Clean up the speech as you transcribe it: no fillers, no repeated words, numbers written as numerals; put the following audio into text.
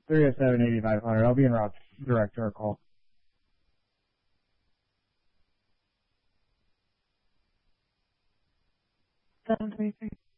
307-8500. I'll be en route direct to our call. 733.